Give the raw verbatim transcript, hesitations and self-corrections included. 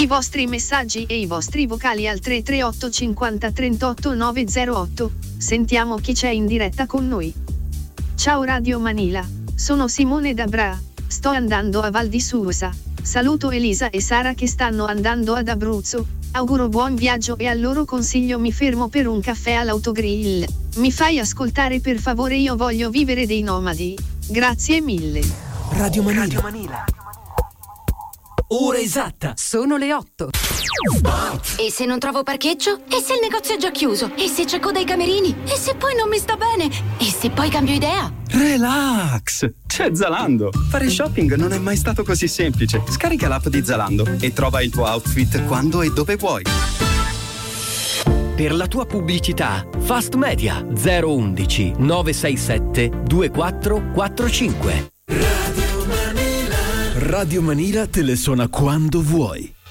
I vostri messaggi e i vostri vocali al tre tre otto cinquanta trentotto nove zero otto. Sentiamo chi c'è in diretta con noi. Ciao Radio Manila, sono Simone da Bra, sto andando a Val di Susa. Saluto Elisa e Sara che stanno andando ad Abruzzo. Auguro buon viaggio e al loro consiglio mi fermo per un caffè all'autogrill. Mi fai ascoltare per favore, io voglio vivere dei nomadi. Grazie mille. Radio Manila. Radio Manila. Ora esatta. Sono le otto. E se non trovo parcheggio? E se il negozio è già chiuso? E se c'è coda ai camerini? E se poi non mi sta bene? E se poi cambio idea? Relax! C'è Zalando. Fare shopping non è mai stato così semplice. Scarica l'app di Zalando e trova il tuo outfit quando e dove vuoi. Per la tua pubblicità, Fast Media zero undici nove sei sette due quattro quattro cinque. Radio Manila. Radio Manila te le suona quando vuoi.